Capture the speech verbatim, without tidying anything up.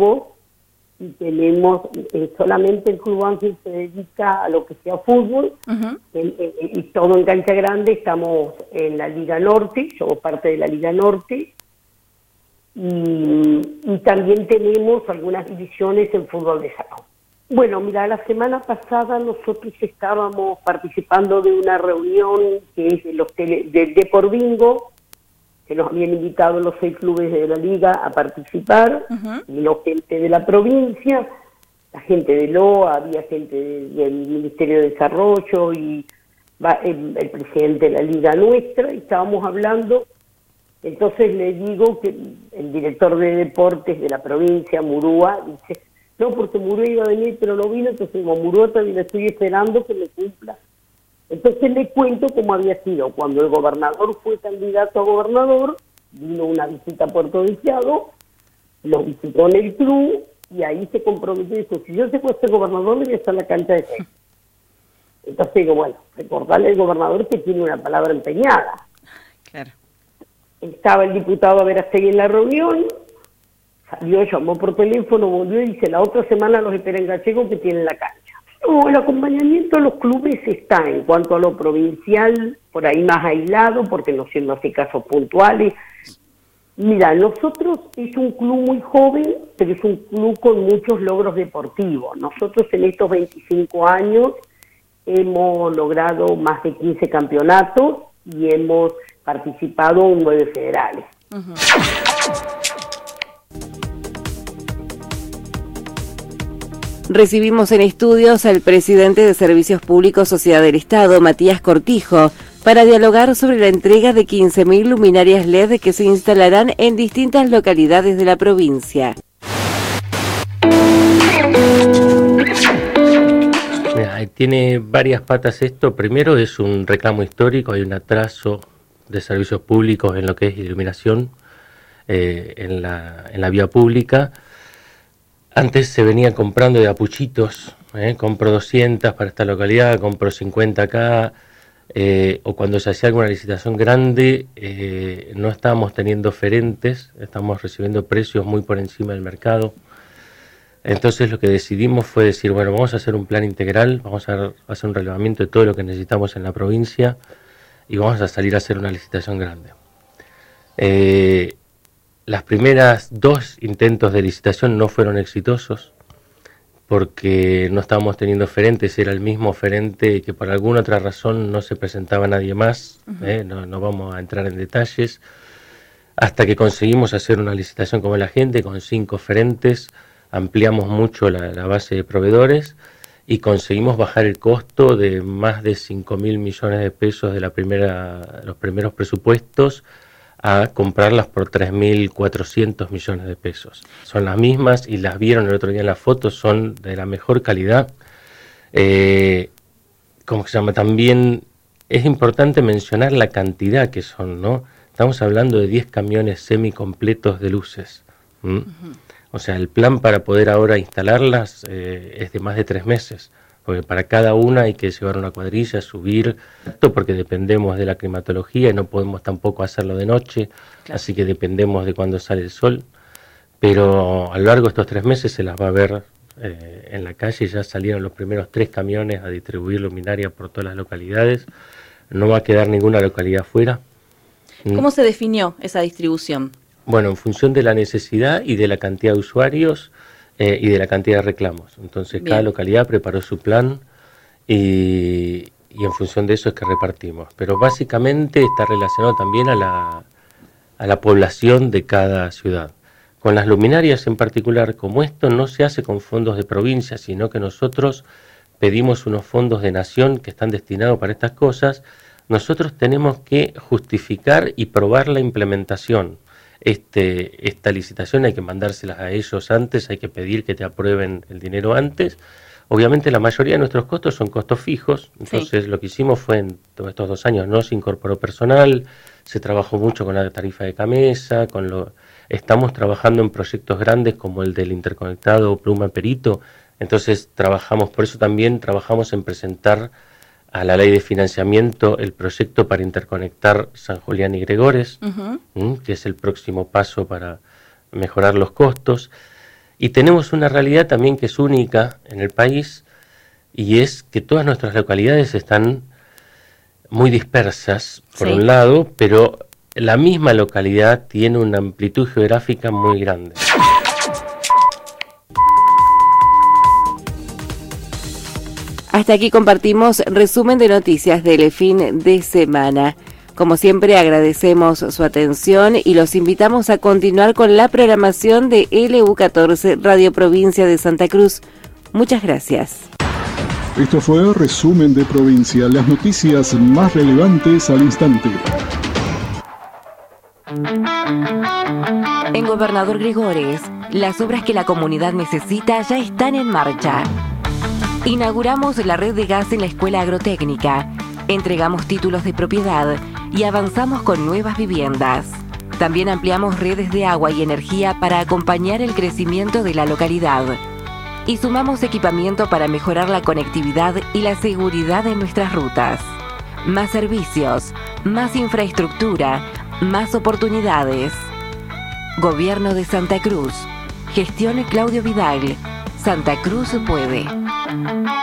y tenemos eh, solamente el Club Ángel se dedica a lo que sea fútbol, uh-huh. el, el, y todo en cancha grande. Estamos en la Liga Norte, somos parte de la Liga Norte, y, y también tenemos algunas divisiones en fútbol de salón. Bueno, mira, la semana pasada nosotros estábamos participando de una reunión que es de los tele, del Depor Bingo, que nos habían invitado los seis clubes de la liga a participar, uh-huh. y la gente de la provincia, la gente de L O A, había gente de, del Ministerio de Desarrollo y va, el, el presidente de la liga nuestra, y estábamos hablando. Entonces le digo que el director de deportes de la provincia, Murúa, dice, no, porque Murúa iba a venir, pero no vino, entonces como Murúa todavía le estoy esperando que me cumpla. Entonces le cuento cómo había sido. Cuando el gobernador fue candidato a gobernador, vino una visita a Puerto Deseado, lo visitó en el club, y ahí se comprometió y dijo, si yo se puedo ser gobernador, le voy a estar en la cancha de seis. Entonces digo, bueno, recordarle al gobernador que tiene una palabra empeñada. Claro. Estaba el diputado Verastegui en la reunión, salió, llamó por teléfono, volvió y dice, la otra semana los espera en Gallego que tienen la cancha. No, el acompañamiento de los clubes está en cuanto a lo provincial, por ahí más aislado, porque no, no hace casos puntuales. Mira, nosotros es un club muy joven, pero es un club con muchos logros deportivos. Nosotros en estos veinticinco años hemos logrado más de quince campeonatos y hemos participado en nueve federales. Uh-huh. Recibimos en estudios al presidente de Servicios Públicos Sociedad del Estado, Matías Cortijo, para dialogar sobre la entrega de quince mil luminarias L E D que se instalarán en distintas localidades de la provincia. Mira, tiene varias patas esto. Primero es un reclamo histórico, hay un atraso de servicios públicos en lo que es iluminación eh, en, la, en la vía pública. Antes se venía comprando de apuchitos, ¿eh? compro doscientas para esta localidad, compro cincuenta acá, eh, o cuando se hacía alguna licitación grande, eh, no estábamos teniendo oferentes, estamos recibiendo precios muy por encima del mercado. Entonces lo que decidimos fue decir, bueno, vamos a hacer un plan integral, vamos a hacer un relevamiento de todo lo que necesitamos en la provincia y vamos a salir a hacer una licitación grande. Eh, Las primeras dos intentos de licitación no fueron exitosos porque no estábamos teniendo oferentes, era el mismo oferente que por alguna otra razón no se presentaba nadie más, uh-huh. eh, no, no vamos a entrar en detalles, hasta que conseguimos hacer una licitación como la gente, con cinco oferentes, ampliamos mucho la, la base de proveedores y conseguimos bajar el costo de más de cinco mil millones de pesos de la primera, los primeros presupuestos, a comprarlas por tres mil cuatrocientos millones de pesos. Son las mismas y las vieron el otro día en las fotos, son de la mejor calidad. Eh, ¿Cómo se llama? También es importante mencionar la cantidad que son, ¿no? Estamos hablando de diez camiones semicompletos de luces. ¿Mm? Uh-huh. O sea, el plan para poder ahora instalarlas eh, es de más de tres meses. Porque para cada una hay que llevar una cuadrilla, subir, esto porque dependemos de la climatología y no podemos tampoco hacerlo de noche, claro. Así que dependemos de cuando sale el sol, pero a lo largo de estos tres meses se las va a ver eh, en la calle. Ya salieron los primeros tres camiones a distribuir luminaria por todas las localidades, no va a quedar ninguna localidad fuera. ¿Cómo se definió esa distribución? Bueno, en función de la necesidad y de la cantidad de usuarios, Eh, y de la cantidad de reclamos. Entonces, bien, cada localidad preparó su plan y, y en función de eso es que repartimos. Pero básicamente está relacionado también a la, a la población de cada ciudad. Con las luminarias en particular, como esto no se hace con fondos de provincia, sino que nosotros pedimos unos fondos de nación que están destinados para estas cosas, nosotros tenemos que justificar y probar la implementación. Este, esta licitación hay que mandárselas a ellos antes, hay que pedir que te aprueben el dinero antes. Obviamente la mayoría de nuestros costos son costos fijos, entonces sí. Lo que hicimos fue en todos estos dos años, no se incorporó personal, se trabajó mucho con la tarifa de Camesa, con lo, estamos trabajando en proyectos grandes como el del interconectado Pluma Perito, entonces trabajamos, por eso también trabajamos en presentar a la ley de financiamiento el proyecto para interconectar San Julián y Gregores, uh-huh. ¿m? que es el próximo paso para mejorar los costos. Y tenemos una realidad también que es única en el país, y es que todas nuestras localidades están muy dispersas, por Sí. un lado, pero la misma localidad tiene una amplitud geográfica muy grande. Hasta aquí compartimos resumen de noticias del fin de semana. Como siempre agradecemos su atención y los invitamos a continuar con la programación de L U catorce Radio Provincia de Santa Cruz. Muchas gracias. Esto fue Resumen de Provincia, las noticias más relevantes al instante. En Gobernador Gregores, las obras que la comunidad necesita ya están en marcha. Inauguramos la red de gas en la Escuela Agrotécnica, entregamos títulos de propiedad y avanzamos con nuevas viviendas. También ampliamos redes de agua y energía para acompañar el crecimiento de la localidad. Y sumamos equipamiento para mejorar la conectividad y la seguridad en nuestras rutas. Más servicios, más infraestructura, más oportunidades. Gobierno de Santa Cruz. Gestión Claudio Vidal. Santa Cruz puede.